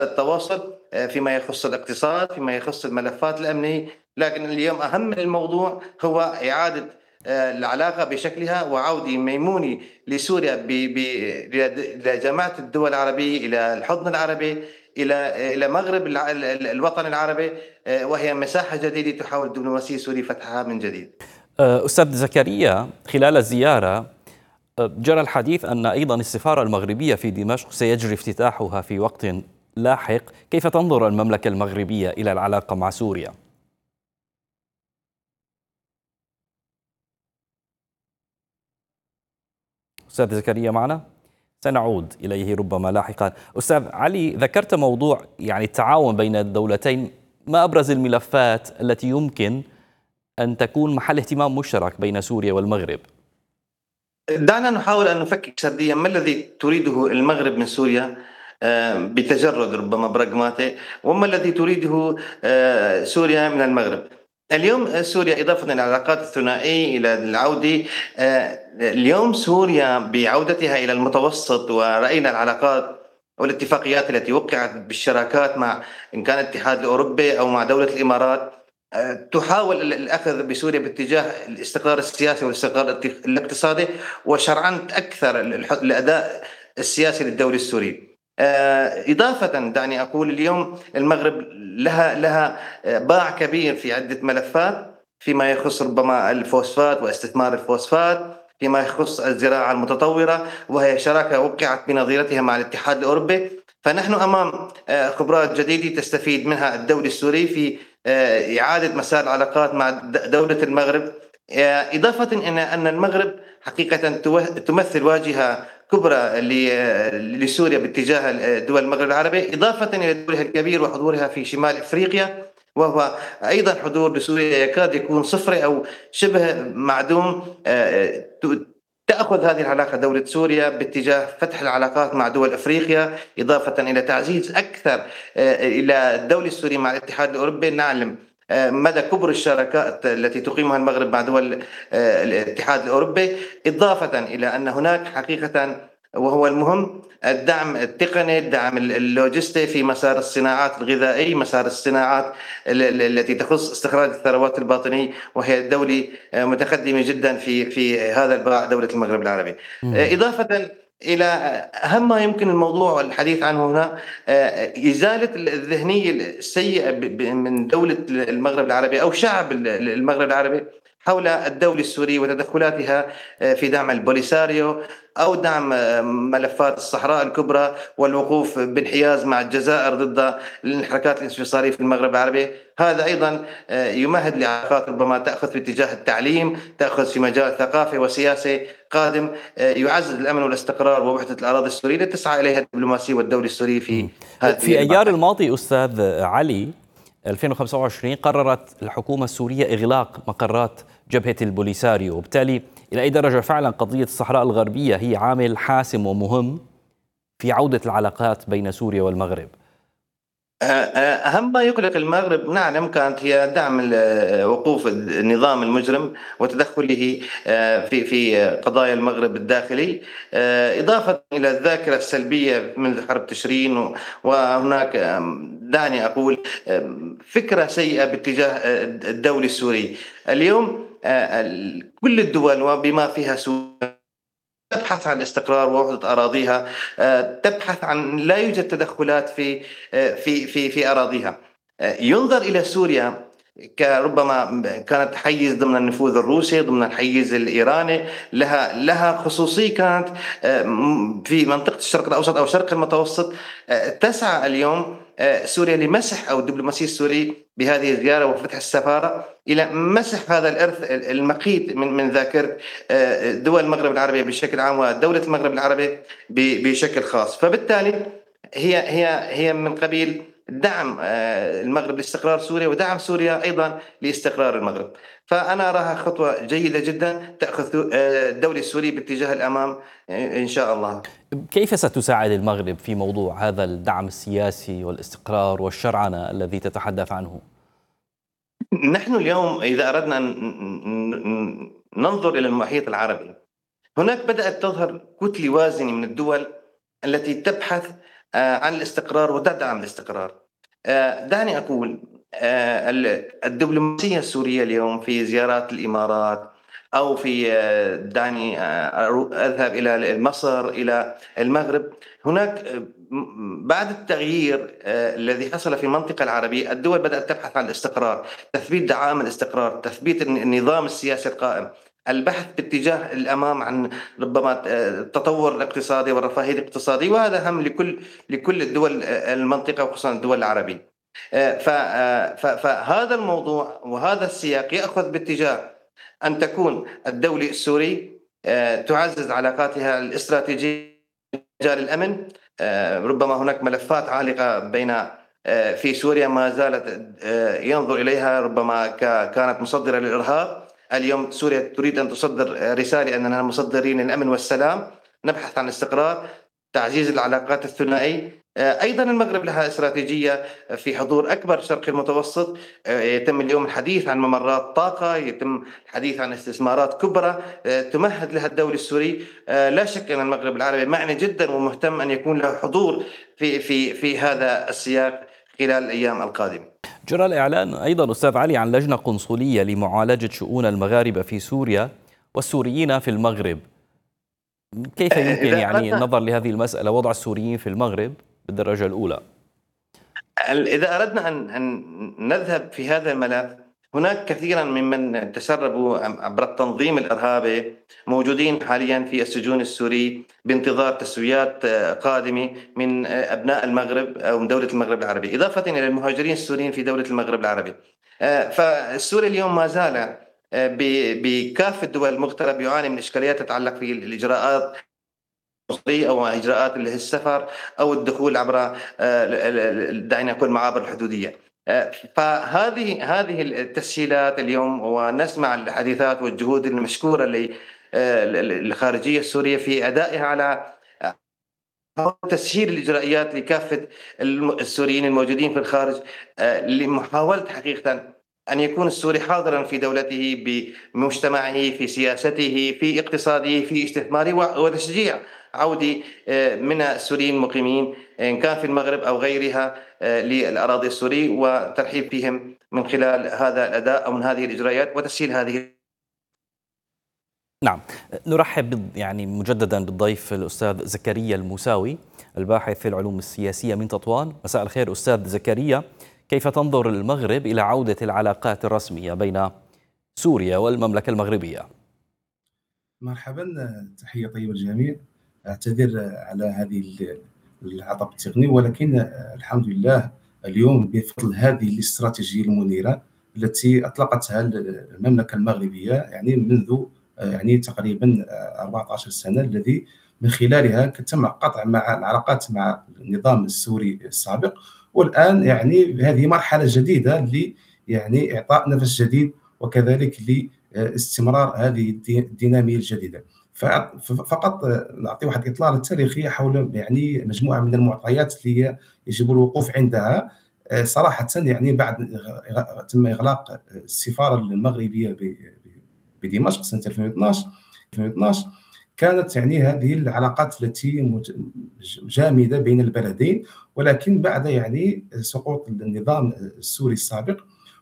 التواصل فيما يخص الاقتصاد، فيما يخص الملفات الأمنية، لكن اليوم أهم من الموضوع هو إعادة العلاقة بشكلها وعودة ميمونة لسوريا لجماعة الدول العربية، إلى الحضن العربي، إلى مغرب الوطن العربي، وهي مساحة جديدة تحاول الدبلوماسية السورية فتحها من جديد. أستاذ زكريا، خلال الزيارة جرى الحديث أن أيضا السفارة المغربية في دمشق سيجري افتتاحها في وقت لاحق. كيف تنظر المملكة المغربية إلى العلاقة مع سوريا؟ أستاذ زكريا معنا؟ سنعود إليه ربما لاحقا. أستاذ علي، ذكرت موضوع التعاون بين الدولتين. ما أبرز الملفات التي يمكن أن تكون محل اهتمام مشترك بين سوريا والمغرب؟ دعنا نحاول أن نفكك سرديا ما الذي تريده المغرب من سوريا بتجرد ربما براغماتي، وما الذي تريده سوريا من المغرب. اليوم سوريا إضافة إلى العلاقات الثنائية إلى العودة، اليوم سوريا بعودتها إلى المتوسط، ورأينا العلاقات والاتفاقيات التي وقعت بالشراكات مع إن كان الاتحاد الأوروبي أو مع دولة الإمارات، تحاول الأخذ بسوريا باتجاه الاستقرار السياسي والاستقرار الاقتصادي، وشرعنة أكثر الأداء السياسي للدولة السورية. إضافة دعني أقول اليوم المغرب لها باع كبير في عدة ملفات فيما يخص ربما الفوسفات واستثمار الفوسفات، فيما يخص الزراعة المتطورة، وهي شراكة وقعت بنظيرتها مع الاتحاد الأوروبي. فنحن أمام خبرات جديدة تستفيد منها الدولة السورية في إعادة مسار العلاقات مع دولة المغرب، إضافة إلى أن المغرب حقيقة تمثل واجهة كبرى لسوريا باتجاه دول المغرب العربي، إضافة إلى دورها الكبير وحضورها في شمال إفريقيا، وهو أيضا حضور لسوريا يكاد يكون صفري أو شبه معدوم. تأخذ هذه العلاقة دولة سوريا باتجاه فتح العلاقات مع دول أفريقيا، إضافة إلى تعزيز أكثر إلى الدولة السورية مع الاتحاد الأوروبي. نعلم مدى كبر الشراكات التي تقيمها المغرب مع دول الاتحاد الأوروبي، إضافة إلى أن هناك حقيقة وهو المهم الدعم التقني، الدعم اللوجستي في مسار الصناعات الغذائية، مسار الصناعات التي تخص استخراج الثروات الباطنية، وهي دولة متقدمة جدا في هذا الباع، دولة المغرب العربي. إضافة إلى أهم ما يمكن الموضوع والحديث عنه هنا، إزالة الذهنية السيئة من دولة المغرب العربي أو شعب المغرب العربي حول الدولة السورية وتدخلاتها في دعم البوليساريو أو دعم ملفات الصحراء الكبرى والوقوف بانحياز مع الجزائر ضد الحركات الانفصالية في المغرب العربي. هذا أيضا يمهد لعلاقات ربما تأخذ في اتجاه التعليم، تأخذ في مجال ثقافي وسياسي قادم يعزز الأمن والاستقرار ووحدة الأراضي السورية التي تسعى إليها الدبلوماسية والدولة السورية في هذه في أيار الماضي أستاذ علي 2025 قررت الحكومة السورية إغلاق مقرات جبهة البوليساريو، وبالتالي إلى أي درجة فعلا قضية الصحراء الغربية هي عامل حاسم ومهم في عودة العلاقات بين سوريا والمغرب؟ أهم ما يقلق المغرب نعلم كانت هي دعم وقوف النظام المجرم وتدخله في قضايا المغرب الداخلي، إضافة إلى الذاكرة السلبية منذ حرب تشرين، وهناك دعني أقول فكرة سيئة باتجاه الدولة السورية. اليوم كل الدول وبما فيها سوريا تبحث عن استقرار ووحدة أراضيها، تبحث عن لا يوجد تدخلات في أراضيها. ينظر إلى سوريا كربما كانت حيز ضمن النفوذ الروسي، ضمن الحيز الإيراني، لها خصوصية كانت في منطقة الشرق الأوسط أو شرق المتوسط. تسعى اليوم سوريا لمسح أو الدبلوماسية السورية بهذه الزيارة وفتح السفارة إلى مسح هذا الإرث المقيت من ذاكرة دول المغرب العربي بشكل عام ودولة المغرب العربي بشكل خاص. فبالتالي هي من قبيل دعم المغرب لاستقرار سوريا ودعم سوريا أيضا لاستقرار المغرب. فأنا أراها خطوة جيدة جدا تأخذ الدولة السورية باتجاه الأمام إن شاء الله. كيف ستساعد المغرب في موضوع هذا الدعم السياسي والاستقرار والشرعنة الذي تتحدث عنه؟ نحن اليوم إذا أردنا أن ننظر إلى المحيط العربي، هناك بدأت تظهر كتلة وازنة من الدول التي تبحث عن الاستقرار وتدعم الاستقرار. دعني أقول الدبلوماسية السورية اليوم في زيارات الإمارات أو في دعني أذهب إلى مصر إلى المغرب. هناك بعد التغيير الذي حصل في المنطقة العربية، الدول بدأت تبحث عن الاستقرار، تثبيت دعائم الاستقرار، تثبيت النظام السياسي القائم، البحث باتجاه الأمام عن ربما التطور الاقتصادي والرفاهية الاقتصادية، وهذا هم لكل الدول المنطقة وخصوصا الدول العربية. فهذا الموضوع وهذا السياق يأخذ باتجاه أن تكون الدولة السوري تعزز علاقاتها الاستراتيجية مجال الأمن. ربما هناك ملفات عالقة بين في سوريا ما زالت ينظر إليها ربما كانت مصدرة للإرهاب. اليوم سوريا تريد أن تصدر رسالة أننا مصدرين للأمن والسلام، نبحث عن استقرار، تعزيز العلاقات الثنائية. أيضا المغرب لها استراتيجية في حضور أكبر شرق المتوسط. يتم اليوم الحديث عن ممرات طاقة، يتم الحديث عن استثمارات كبرى تمهد لها الدولة السورية. لا شك أن المغرب العربي معني جدا ومهتم أن يكون له حضور في هذا السياق خلال الأيام القادمة. جرى الإعلان أيضا أستاذ علي عن لجنة قنصلية لمعالجة شؤون المغاربة في سوريا والسوريين في المغرب. كيف يمكن يعني النظر لهذه المسألة، وضع السوريين في المغرب بالدرجة الأولى؟ إذا أردنا أن نذهب في هذا الملف، هناك كثيرا ممن تسربوا عبر التنظيم الإرهابي موجودين حاليا في السجون السوري بانتظار تسويات قادمة من أبناء المغرب أو من دولة المغرب العربي، إضافة إلى المهاجرين السوريين في دولة المغرب العربي. فالسوري اليوم ما زال بكافة دول المغترب يعاني من إشكاليات تتعلق في الإجراءات أو إجراءات السفر أو الدخول عبر دعينا نقول معابر الحدودية. فهذه التسهيلات اليوم، ونسمع الحديثات والجهود المشكورة للخارجية السورية في أدائها على تسهيل الإجراءات لكافة السوريين الموجودين في الخارج، لمحاولة حقيقة أن يكون السوري حاضرا في دولته بمجتمعه، في سياسته، في اقتصاده، في استثماره، وتشجيع عودة من السوريين المقيمين إن كان في المغرب أو غيرها للأراضي السورية، وترحيب فيهم من خلال هذا الأداء أو من هذه الإجراءات وتسهيل هذه. نعم، نرحب يعني مجددا بالضيف الأستاذ زكريا الموساوي الباحث في العلوم السياسية من تطوان. مساء الخير أستاذ زكريا، كيف تنظر المغرب إلى عودة العلاقات الرسمية بين سوريا والمملكة المغربية؟ مرحبا، تحية طيبة للجميع. أعتذر على هذه العطب التقني، ولكن الحمد لله اليوم بفضل هذه الاستراتيجية المنيرة التي أطلقتها المملكة المغربية يعني منذ يعني تقريبا 14 سنة، الذي من خلالها تم قطع مع العلاقات مع النظام السوري السابق، والآن يعني هذه مرحلة جديدة ل يعني إعطاء نفس جديد وكذلك لاستمرار هذه الدينامية الجديدة. فقط نعطي واحد الإطلالة تاريخية حول يعني مجموعة من المعطيات اللي يجب الوقوف عندها. صراحة يعني بعد تم إغلاق السفارة المغربية بدمشق سنة 2012 كانت يعني هذه العلاقات التي جامدة بين البلدين، ولكن بعد يعني سقوط النظام السوري السابق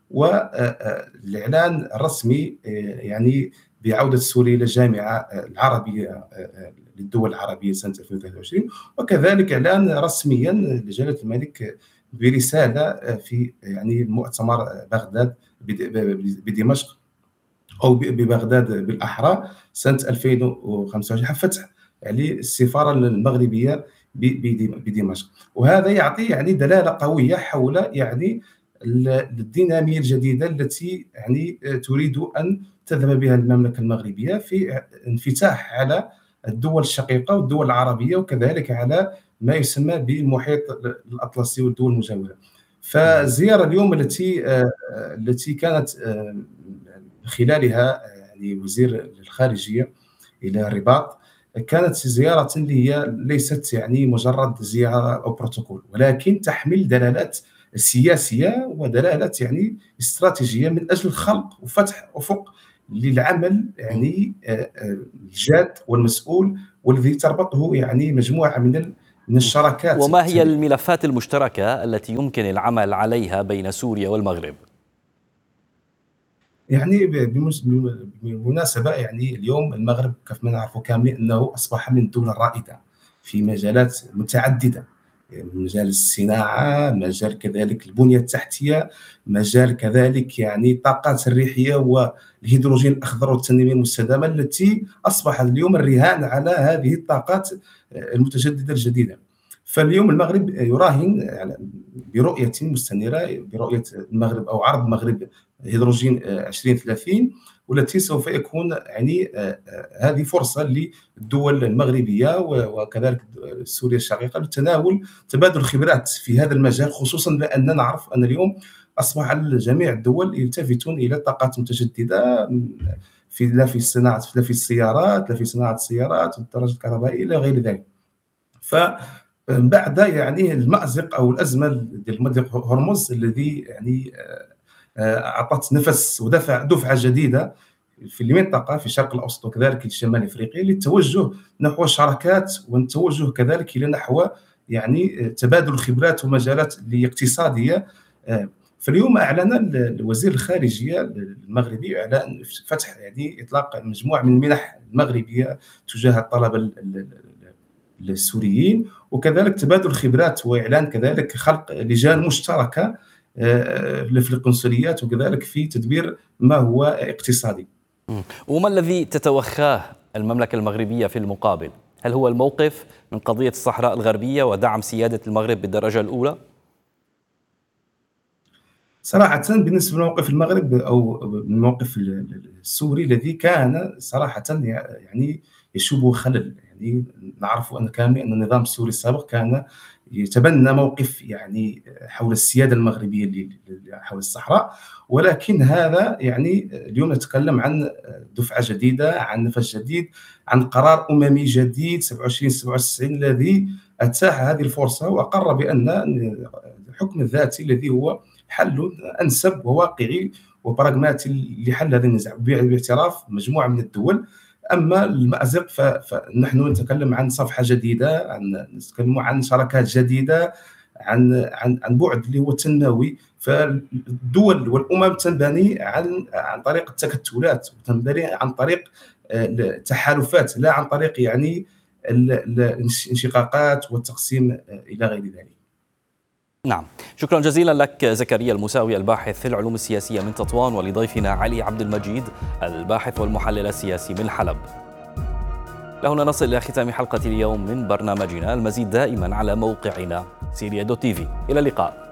والإعلان الرسمي يعني بعودة سوريا إلى الجامعة العربية للدول العربية سنة 2023، وكذلك إعلان رسميا لجلالة الملك برسالة في يعني مؤتمر بغداد بدمشق أو ببغداد بالأحرى سنة 2025 فتح يعني السفارة المغربية بدمشق. وهذا يعطي يعني دلالة قوية حول يعني الدينامية الجديدة التي يعني تريد أن تذهب بها المملكة المغربية في انفتاح على الدول الشقيقة والدول العربية، وكذلك على ما يسمى بالمحيط الأطلسي والدول المجاورة. فالزيارة اليوم التي كانت خلالها يعني وزير الخارجية إلى الرباط كانت زيارة اللي هي ليست يعني مجرد زيارة أو بروتوكول، ولكن تحمل دلالات سياسية ودلالات يعني استراتيجية من أجل خلق وفتح أفق للعمل يعني الجاد والمسؤول، والذي تربطه يعني مجموعة من من الشراكات. وما هي الملفات المشتركة التي يمكن العمل عليها بين سوريا والمغرب؟ يعني بالمناسبة يعني اليوم المغرب كيف ما نعرفوا كاملين أنه أصبح من الدول الرائدة في مجالات متعددة، مجال الصناعة، مجال كذلك البنية التحتية، مجال كذلك يعني الطاقات الريحية والهيدروجين الأخضر والتنمية المستدامة التي أصبحت اليوم الرهان على هذه الطاقات المتجددة الجديدة. فاليوم المغرب يراهن برؤية مستنيرة، برؤية المغرب أو عرض المغرب هيدروجين 2030، والتي سوف يكون يعني هذه فرصة للدول المغربية وكذلك سوريا الشقيقة لتناول تبادل الخبرات في هذا المجال، خصوصا بأننا نعرف أن اليوم أصبح جميع الدول يلتفتون إلى الطاقات المتجددة لا في الصناعة، لا في السيارات، لا في صناعة السيارات والدراجة الكهربائية إلى غير ذلك. فبعد يعني المأزق أو الأزمة ديال مضيق هرمز الذي يعني أعطت نفس ودفعة جديدة في المنطقة في الشرق الأوسط وكذلك الشمال الأفريقي للتوجه نحو الشراكات والتوجه كذلك إلى نحو يعني تبادل الخبرات ومجالات الاقتصادية. فاليوم أعلن الوزير الخارجية المغربي إعلان فتح يعني إطلاق مجموعة من المنح المغربية تجاه الطلبة السوريين، وكذلك تبادل الخبرات وإعلان كذلك خلق لجان مشتركة في القنصليات وكذلك في تدبير ما هو اقتصادي. وما الذي تتوخاه المملكة المغربية في المقابل؟ هل هو الموقف من قضية الصحراء الغربية ودعم سيادة المغرب بالدرجة الأولى؟ صراحة بالنسبة لموقف المغرب أو الموقف السوري الذي كان صراحة يعني يشوب خلل، يعني نعرف أن كامل أن النظام السوري السابق كان يتبنى موقف يعني حول السيادة المغربية حول الصحراء، ولكن هذا يعني اليوم نتكلم عن دفعة جديدة، عن نفس جديد، عن قرار أممي جديد 2797 الذي أتاح هذه الفرصة وأقر بأن الحكم الذاتي الذي هو حل أنسب وواقعي وبراغماتي لحل هذا النزاع باعتراف مجموعة من الدول. أما المأزق فنحن نتكلم عن صفحة جديدة، نتكلم عن شراكات جديدة، عن بعد اللي هو التنموي. فالدول والأمم تنبني عن طريق التكتلات، وتنبني عن طريق التحالفات، لا عن طريق يعني الانشقاقات والتقسيم إلى غير ذلك. نعم، شكرا جزيلا لك زكريا الموساوي الباحث في العلوم السياسية من تطوان، ولضيفنا علي عبد المجيد الباحث والمحلل السياسي من حلب. لهنا نصل إلى ختام حلقة اليوم من برنامجنا، المزيد دائما على موقعنا syria.tv. إلى اللقاء.